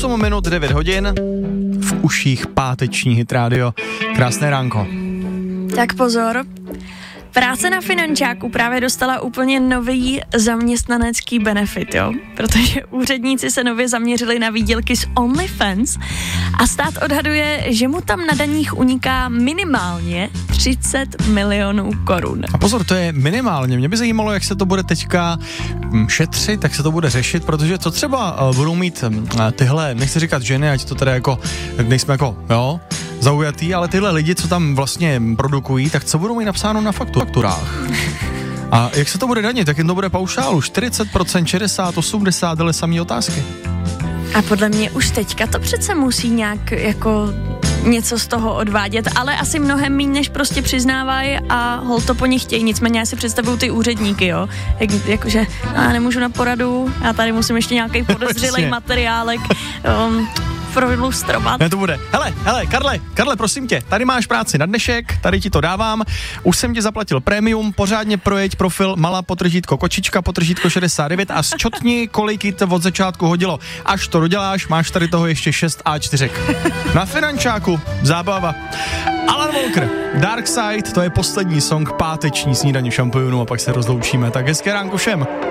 8 minut 9 hodin, v uších páteční Hit Radio. Krásné ránko. Tak pozor, práce na finančáku právě dostala úplně nový zaměstnanecký benefit, jo? Protože úředníci se nově zaměřili na výdělky z OnlyFans a stát odhaduje, že mu tam na daních uniká minimálně 30 milionů korun. A pozor, to je minimálně. Mě by zajímalo, jak se to bude teďka šetřit, jak se to bude řešit, protože co třeba budou mít tyhle, nechci říkat ženy, ať to teda jako, nejsme jako, jo, zaujatý, ale tyhle lidi, co tam vlastně produkují, tak co budou mít napsáno na fakturách? A jak se to bude danit? Jak jim to bude paušálu? 40%, 60%, 80%, ale samý otázky. A podle mě už teďka to přece musí nějak jako něco z toho odvádět, ale asi mnohem méně, než prostě přiznávají a hol to po nich chtějí. Nicméně já si představuju ty úředníky, jo. Jakože já nemůžu na poradu, já tady musím ještě nějaký podezřelej materiálek proilustrovat. Ne, to bude. Hele, Karle, prosím tě, tady máš práci na dnešek, tady ti to dávám, už jsem ti zaplatil prémium, pořádně projeď profil malá potržítko kočička, potržítko 69 a zčotni, kolik jí to od začátku hodilo. Až to doděláš, máš tady toho ještě 6 A4. Na finančáku, zábava. Alan Walker, Dark Side, to je poslední song páteční snídaně šampionů a pak se rozloučíme. Tak hezké ránko všem.